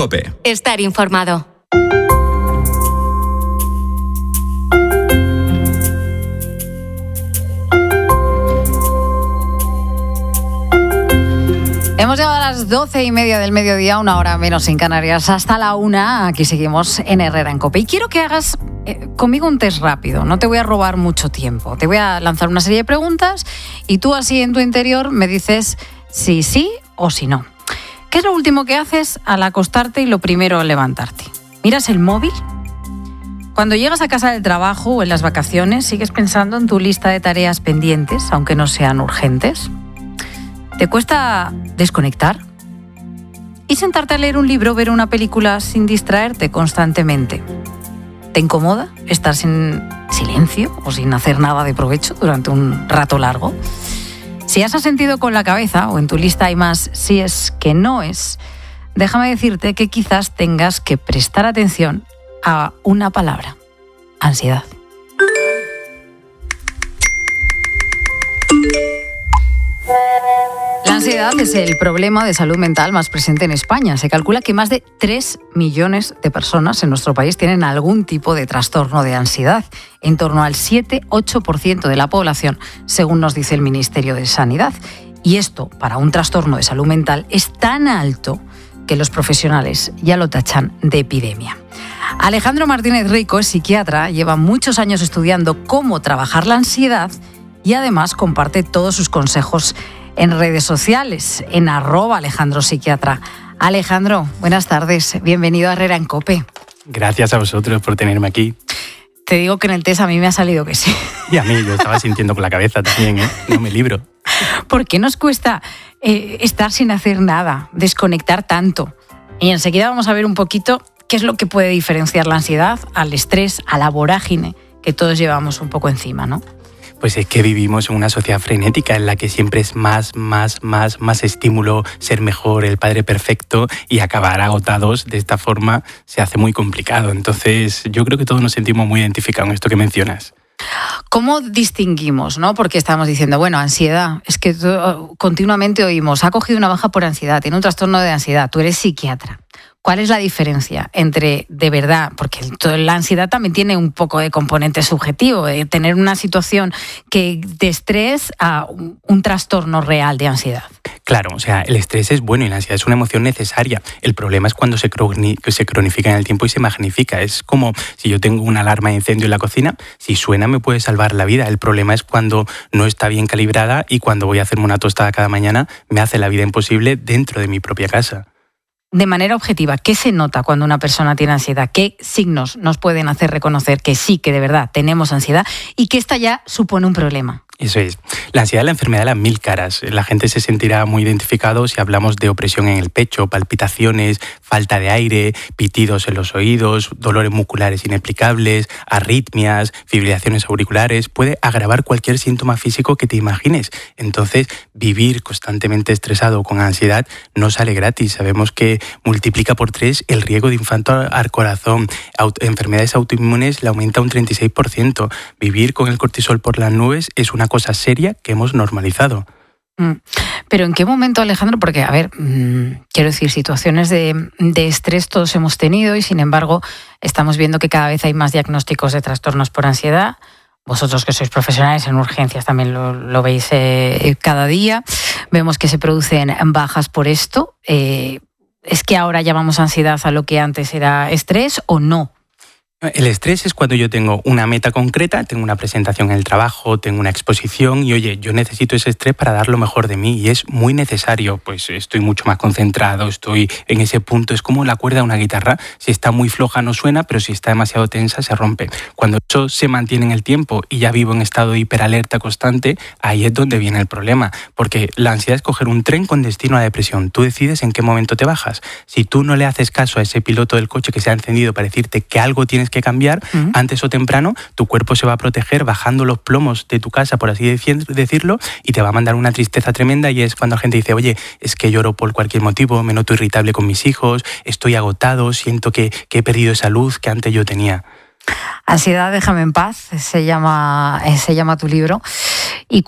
COPE. Estar informado. Hemos llegado a las 12:30 del mediodía, 1 hora menos en Canarias, hasta la 1. Aquí seguimos en Herrera en COPE. Y quiero que hagas conmigo un test rápido. No te voy a robar mucho tiempo. Te voy a lanzar una serie de preguntas y tú así en tu interior me dices si sí o si no. ¿Qué es lo último que haces al acostarte y lo primero al levantarte? ¿Miras el móvil? Cuando llegas a casa del trabajo o en las vacaciones, ¿sigues pensando en tu lista de tareas pendientes, aunque no sean urgentes? ¿Te cuesta desconectar? ¿Y sentarte a leer un libro o ver una película sin distraerte constantemente? ¿Te incomoda estar sin silencio o sin hacer nada de provecho durante un rato largo? Si has asentido con la cabeza o en tu lista hay más si es que no es, déjame decirte que quizás tengas que prestar atención a una palabra: ansiedad. La ansiedad es el problema de salud mental más presente en España. Se calcula que más de 3 millones de personas en nuestro país tienen algún tipo de trastorno de ansiedad, en torno al 7-8% de la población, según nos dice el Ministerio de Sanidad. Y esto, para un trastorno de salud mental, es tan alto que los profesionales ya lo tachan de epidemia. Alejandro Martínez Rico es psiquiatra, lleva muchos años estudiando cómo trabajar la ansiedad y además comparte todos sus consejos en redes sociales, en @AlejandroPsiquiatra. Alejandro, buenas tardes. Bienvenido a Herrera en COPE. Gracias a vosotros por tenerme aquí. Te digo que en el test a mí me ha salido que sí. Y a mí, yo estaba sintiendo con la cabeza también, ¿eh? No me libro. ¿Por qué nos cuesta estar sin hacer nada, desconectar tanto? Y enseguida vamos a ver un poquito qué es lo que puede diferenciar la ansiedad al estrés, a la vorágine que todos llevamos un poco encima, ¿no? Pues es que vivimos en una sociedad frenética en la que siempre es más estímulo, ser mejor, el padre perfecto, y acabar agotados de esta forma se hace muy complicado. Entonces yo creo que todos nos sentimos muy identificados en esto que mencionas. ¿Cómo distinguimos, no? Porque estamos diciendo, bueno, ansiedad, es que continuamente oímos, ha cogido una baja por ansiedad, tiene un trastorno de ansiedad, tú eres psiquiatra. ¿Cuál es la diferencia entre, de verdad, porque la ansiedad también tiene un poco de componente subjetivo, de tener una situación de estrés a un trastorno real de ansiedad? Claro, o sea, el estrés es bueno y la ansiedad es una emoción necesaria. El problema es cuando se cronifica en el tiempo y se magnifica. Es como si yo tengo una alarma de incendio en la cocina, si suena me puede salvar la vida. El problema es cuando no está bien calibrada y cuando voy a hacerme una tostada cada mañana me hace la vida imposible dentro de mi propia casa. De manera objetiva, ¿qué se nota cuando una persona tiene ansiedad? ¿Qué signos nos pueden hacer reconocer que sí, que de verdad tenemos ansiedad y que esta ya supone un problema? Eso es. La ansiedad es la enfermedad de las 1000 caras. La gente se sentirá muy identificado si hablamos de opresión en el pecho, palpitaciones, falta de aire, pitidos en los oídos, dolores musculares inexplicables, arritmias, fibrilaciones auriculares. Puede agravar cualquier síntoma físico que te imagines. Entonces, vivir constantemente estresado con ansiedad no sale gratis. Sabemos que multiplica por 3 el riesgo de infarto al corazón. Enfermedades autoinmunes le aumenta un 36%. Vivir con el cortisol por las nubes es una cosa seria que hemos normalizado. Pero ¿en qué momento, Alejandro? Porque, a ver, quiero decir, situaciones de estrés todos hemos tenido y, sin embargo, estamos viendo que cada vez hay más diagnósticos de trastornos por ansiedad. Vosotros que sois profesionales en urgencias también lo veis cada día. Vemos que se producen bajas por esto. ¿Es que ahora llamamos ansiedad a lo que antes era estrés o no? El estrés es cuando yo tengo una meta concreta, tengo una presentación en el trabajo, tengo una exposición y, oye, yo necesito ese estrés para dar lo mejor de mí y es muy necesario, pues estoy mucho más concentrado, estoy en ese punto, es como la cuerda de una guitarra, si está muy floja no suena, pero si está demasiado tensa se rompe. Cuando eso se mantiene en el tiempo y ya vivo en estado de hiperalerta constante, ahí es donde viene el problema, porque la ansiedad es coger un tren con destino a la depresión, tú decides en qué momento te bajas. Si tú no le haces caso a ese piloto del coche que se ha encendido para decirte que algo tienes que cambiar, antes o temprano tu cuerpo se va a proteger bajando los plomos de tu casa, por así decirlo, y te va a mandar una tristeza tremenda y es cuando la gente dice, oye, es que lloro por cualquier motivo, me noto irritable con mis hijos, estoy agotado, siento que he perdido esa luz que antes yo tenía. Ansiedad, déjame en paz, se llama tu libro.